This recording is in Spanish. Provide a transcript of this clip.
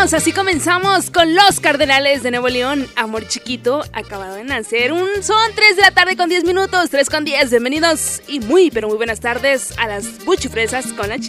amigos, así comenzamos con los Cardenales de Nuevo León. Amor chiquito, acabado de nacer. Son 3 de la tarde con 10 minutos, 3 con 10. Bienvenidos y muy, pero muy buenas tardes a las buchifresas con la